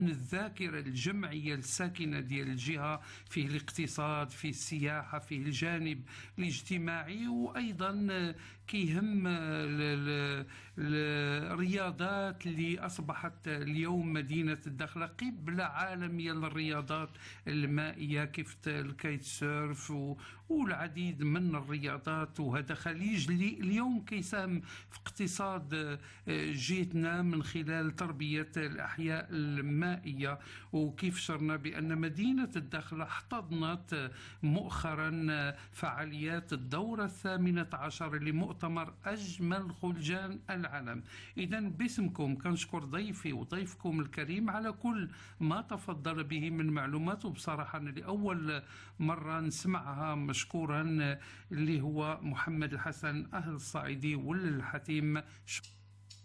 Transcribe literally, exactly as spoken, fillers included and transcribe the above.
الذاكرة الجمعية الساكنة ديال الجهة، فيه الاقتصاد، فيه السياحة، فيه الجانب الاجتماعي، وأيضا كيهم الرياضات اللي أصبحت اليوم مدينة الداخلة قبلة عالمية للرياضات المائية كيف الكايت سيرف والعديد من الرياضات. وهذا خليج اللي اليوم كيساهم في اقتصاد جهتنا من خلال تربية الأحياء المائية. وكيف شرنا بأن مدينة الداخلة احتضنت مؤخرا فعاليات الدورة الثامنة عشر لمؤتمر أجمل خلجان العالم. إذا باسمكم كنشكر ضيفي وضيفكم الكريم على كل ما تفضل به من معلومات، وبصراحة لأول مرة نسمعها مشكورا، اللي هو محمد الحسن أهل الصعيدي والحتيم.